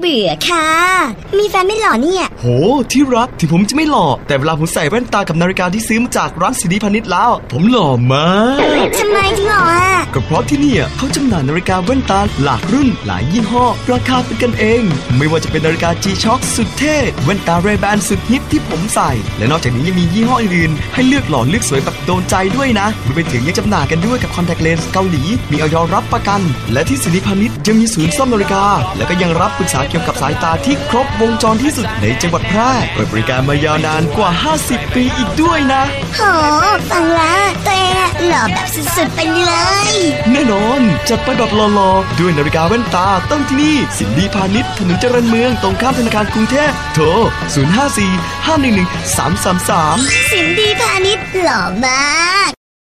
บื่อค่ะมีแฟนไม่หล่อเนี่ยโหที่รักถึงผมจะไม่หล่อแต่เวลาผมใส่แว่นตากับนาฬิกาที่ซื้อมาจากร้านสิริพานิชแล้วผมหล่อมากทำไมถึงหล่ออ่ะก็เพราะที่นี่เขาจำหน่ายนาฬิกาแว่นตาหลากรุ่นหลายยี่ห้อราคาเป็นกันเองไม่ว่าจะเป็นนาฬิกา G-Shock สุดเท่แว่นตา Ray-Ban สุดฮิปที่ผมใส่และนอกจากนี้ยังมียี่ห้ออื่นๆให้เลือกหล่อเลือกสวยแบบโดนใจด้วยนะรวมไปถึงยังจำหน่ายกันด้วยกับคอนแทคเลนส์เกาหลีมีอย.รับประกันและที่สิริพานิชยังมีศูนย์ซ่อมนาฬิกาและก็ยังรับปรึกษาเกี่ยวกับสายตาที่ครบวงจรที่สุดในจังหวัดแพร่เปิดบริการมายาวนานกว่า50ปีอีกด้วยนะโหฟังแล้วตัวเองหล่อแบบสุดๆไปเลยแน่นอนจัดไปแบบหล่อๆด้วยนาฬิกาแว่นตาต้องที่นี่สิริพานิชถนนเจริญเมืองตรงข้ามธนาคารกรุงเทพโทร054-511-333 สิริพานิชหล่อมาก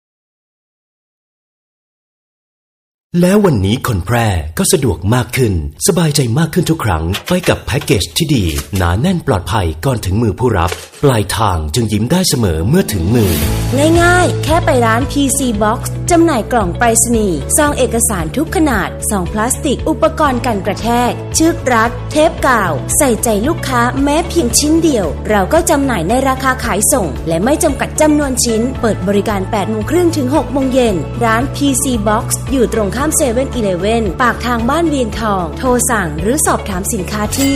แล้ววันนี้คนแพร่ก็สะดวกมากขึ้นสบายใจมากขึ้นทุกครั้งไปกับแพ็กเกจที่ดีหนาแน่นปลอดภัยก่อนถึงมือผู้รับปลายทางจึงยิ้มได้เสมอเมื่อถึงมือง่ายๆแค่ไปร้าน PC Box จำหน่ายกล่องไปรษณีย์ซองเอกสารทุกขนาดซองพลาสติกอุปกรณ์กันกระแทกชึกรัดเทปกาวใส่ใจลูกค้าแม้เพียงชิ้นเดียวเราก็จำหน่ายในราคาขายส่งและไม่จำกัดจำนวนชิ้นเปิดบริการ 8:30 นถึง 6:00 นร้าน PC Box อยู่ตรงข้าม7-Eleven ปากทางบ้านเวียงทองโทรสั่งหรือสอบถามสินค้าที่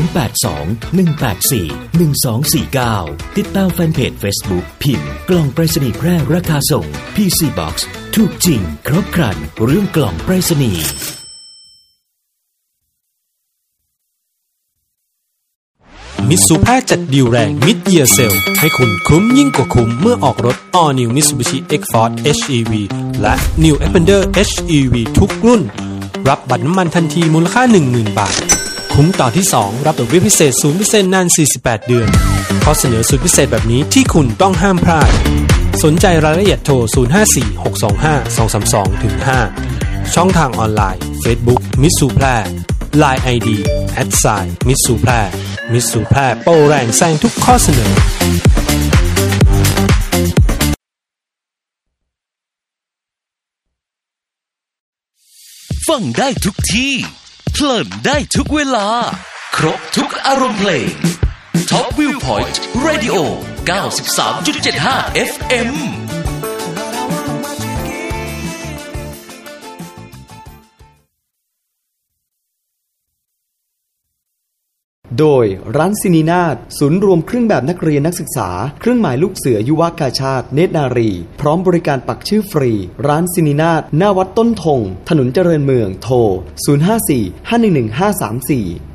082-184-1249ติดตามแฟนเพจ Facebook พิมพ์กล่องไปรษณีย์แพร่ราคาส่ง PC Box ถูกจริงครบครันเรื่องกล่องไปรษณีย์มิตซูแพร่จัดดีลแรงมิดเยียร์เซลให้คุณคุ้มยิ่งกว่าคุ้มเมื่อออกรถ All New Mitsubishi X-Force HEV และ New Xpander HEV ทุกรุ่นรับบัตรน้ำมันทันทีมูลค่า 10,000 บาทคุ้มต่อที่2รับดอกเบี้ยพิเศษ 0% นาน48เดือนข้อเสนอสุดพิเศษแบบนี้ที่คุณต้องห้ามพลาดสนใจรายละเอียดโทร 054-625-232-5 ช่องทางออนไลน์ Facebook มิตซูแพร่ Line ID @ มิตซูแพร่มิตซูแพร่โปรแรงแซงทุกข้อเสนอฟังได้ทุกที่เพลินได้ทุกเวลาครบทุกอารมณ์เพลง Top Viewpoint Radio 93.75 FM โดยร้านซินีนาฏศูนย์รวมเครื่องแบบนักเรียนนักศึกษาเครื่องหมายลูกเสือยุวกาชาติเนตรนารีพร้อมบริการปักชื่อฟรีร้านซินีนาฏหน้าวัดต้นธงถนนเจริญเมืองโทร054-511-534